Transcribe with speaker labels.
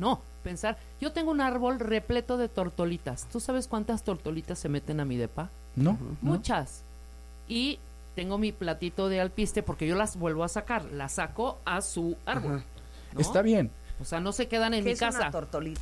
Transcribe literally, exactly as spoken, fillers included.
Speaker 1: No, pensar, yo tengo un árbol repleto de tortolitas. ¿Tú sabes cuántas tortolitas se meten a mi depa?
Speaker 2: No.
Speaker 1: Muchas. No. Y tengo mi platito de alpiste porque yo las vuelvo a sacar. Las saco a su árbol. ¿No?
Speaker 2: Está bien.
Speaker 1: O sea, no se quedan en mi
Speaker 3: es
Speaker 1: casa.
Speaker 3: Una tortolita?